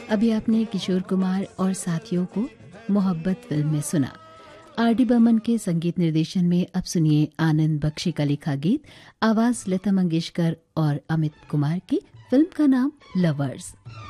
अभी आपने किशोर कुमार और साथियों को मोहब्बत फिल्म में सुना। आर.डी. बर्मन के संगीत निर्देशन में अब सुनिए आनंद बख्शी का लिखा गीत, आवाज लता मंगेशकर और अमित कुमार की। फिल्म का नाम लवर्स।